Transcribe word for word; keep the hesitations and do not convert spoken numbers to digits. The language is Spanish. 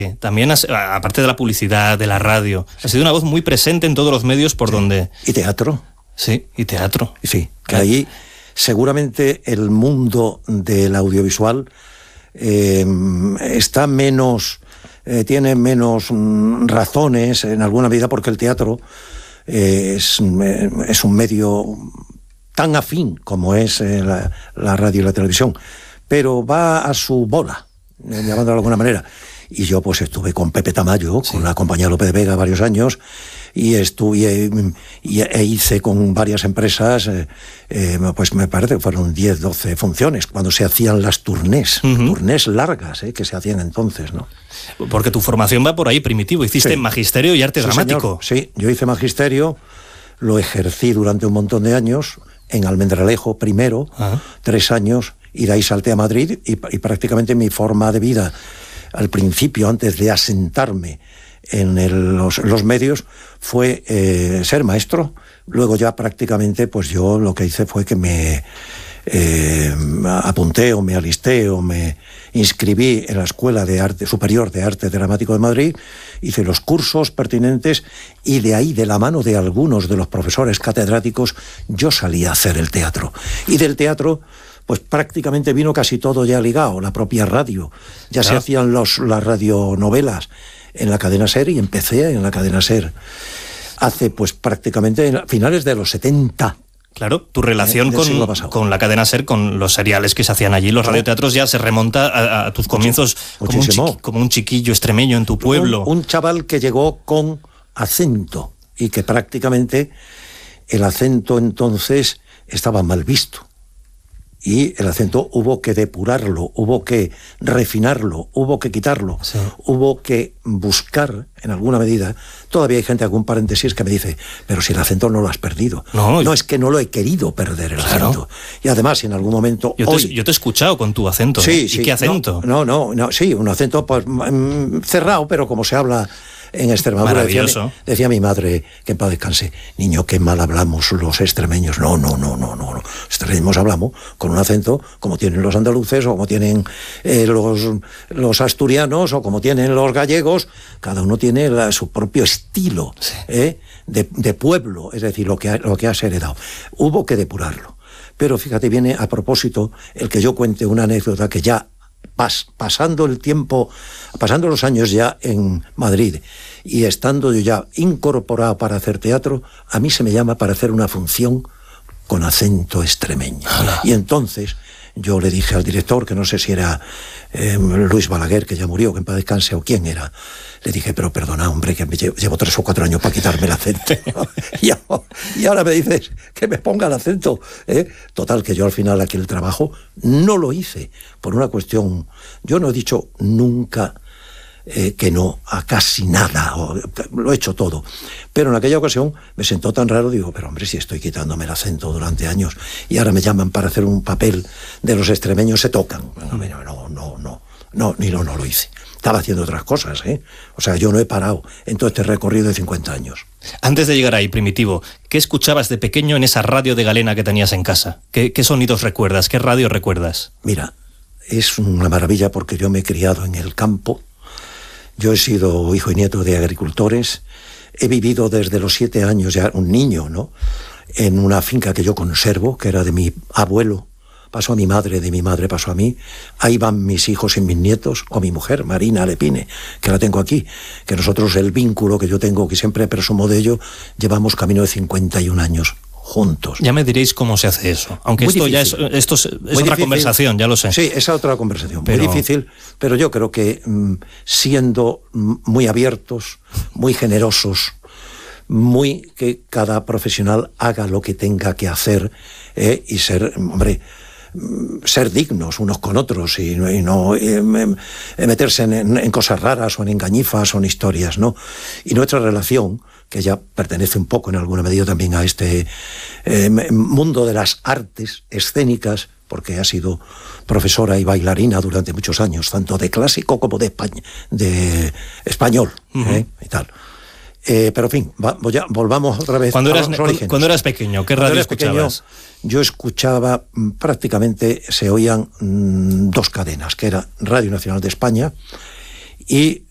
También, has, aparte de la publicidad, de la radio, has sido una voz muy presente en todos los medios por sí. donde... Y teatro. Sí, y teatro. Sí, que ahí seguramente el mundo del audiovisual eh, está menos... Eh, tiene menos mm, razones en alguna medida porque el teatro eh, es, eh, es un medio tan afín como es eh, la, la radio y la televisión, pero va a su bola, eh, llamándolo de alguna manera. Y yo pues estuve con Pepe Tamayo, sí. con la compañía López de Vega varios años, y estuve y, e hice con varias empresas, eh, eh, pues me parece que fueron diez, doce funciones, cuando se hacían las turnés, uh-huh. turnés largas, eh, que se hacían entonces, ¿no? Porque tu formación va por ahí, Primitivo, hiciste sí. magisterio y arte sí, dramático. Señor. Sí, yo hice magisterio, lo ejercí durante un montón de años, en Almendralejo primero, uh-huh. tres años, y de ahí salté a Madrid, y, y prácticamente mi forma de vida al principio, antes de asentarme en el, los, los medios, fue eh, ser maestro. Luego ya prácticamente, pues yo lo que hice fue que me eh, apunté o me alisté o me inscribí en la Escuela de Arte Superior de Arte Dramático de Madrid, hice los cursos pertinentes y de ahí, de la mano de algunos de los profesores catedráticos, yo salí a hacer el teatro. Y del teatro... pues prácticamente vino casi todo ya ligado, la propia radio. Ya claro. se hacían los, las radionovelas en la cadena SER y empecé en la cadena SER hace pues prácticamente en finales de los setenta. Claro, tu relación eh, con, con la cadena SER, con los seriales que se hacían allí, los radioteatros, ya se remonta a, a tus comienzos como un, chiqui, como un chiquillo extremeño en tu pueblo. Un, un chaval que llegó con acento y que prácticamente el acento entonces estaba mal visto. Y el acento hubo que depurarlo, hubo que refinarlo, hubo que quitarlo, sí. hubo que buscar, en alguna medida. Todavía hay gente, algún paréntesis, que me dice, pero si el acento no lo has perdido. No, no es que no lo he querido perder el claro. acento. Y además, si en algún momento... Yo te, hoy, yo te he escuchado con tu acento. Sí, ¿Y sí, qué acento? No, no, no, no, sí, un acento pues, cerrado, pero como se habla... En Extremadura decía, decía mi madre, que en paz descanse, niño, qué mal hablamos los extremeños. No, no, no, no, no, no. Extremeños hablamos con un acento como tienen los andaluces, o como tienen eh, los, los asturianos, o como tienen los gallegos. Cada uno tiene la, su propio estilo sí. eh, de, de pueblo, es decir, lo que, lo que has heredado. Hubo que depurarlo. Pero fíjate, viene a propósito el que yo cuente una anécdota que ya Pas, pasando el tiempo, pasando los años ya en Madrid y estando yo ya incorporado para hacer teatro, a mí se me llama para hacer una función con acento extremeño. Hola. Y entonces yo le dije al director, que no sé si era eh, Luis Balaguer, que ya murió, que en paz descanse, o quién era, le dije, pero perdona, hombre, que me llevo, llevo tres o cuatro años para quitarme el acento. y, y ahora me dices que me ponga el acento. ¿eh? Total, que yo al final aquí el trabajo no lo hice, por una cuestión, yo no he dicho nunca eh, que no a casi nada, o, lo he hecho todo. Pero en aquella ocasión me sentó tan raro, digo, pero hombre, si estoy quitándome el acento durante años y ahora me llaman para hacer un papel de los extremeños, se tocan. No, no, no, no, no, ni no, no lo hice. Estaba haciendo otras cosas, ¿eh? O sea, yo no he parado en todo este recorrido de cincuenta años. Antes de llegar ahí, Primitivo, ¿qué escuchabas de pequeño en esa radio de galena que tenías en casa? ¿Qué, qué sonidos recuerdas? ¿Qué radio recuerdas? Mira, es una maravilla porque yo me he criado en el campo. Yo he sido hijo y nieto de agricultores. He vivido desde los siete años, ya un niño, ¿no? En una finca que yo conservo, que era de mi abuelo. Pasó a mi madre, de mi madre pasó a mí. Ahí van mis hijos y mis nietos, o mi mujer, Marina Lepine, que la tengo aquí. Que nosotros, el vínculo que yo tengo, que siempre presumo de ello, llevamos camino de cincuenta y un años juntos. Ya me diréis cómo se hace eso. Aunque muy esto difícil. ya es, esto es, es otra difícil. Conversación, ya lo sé. Sí, esa otra conversación. Pero... Muy difícil, pero yo creo que mmm, siendo muy abiertos, muy generosos, muy que cada profesional haga lo que tenga que hacer eh, y ser, hombre... ser dignos unos con otros y, y no y meterse en, en, en cosas raras o en engañifas o en historias, ¿no? Y nuestra relación, que ya pertenece un poco en alguna medida también a este eh, mundo de las artes escénicas, porque ha sido profesora y bailarina durante muchos años, tanto de clásico como de, españ- de español, uh-huh. ¿eh? y tal. Eh, pero en fin, va, voy a, volvamos otra vez cuando a eras, los orígenes. Cuando eras pequeño, ¿qué radio escuchabas? Pequeño, yo escuchaba, prácticamente se oían mmm, dos cadenas, que era Radio Nacional de España y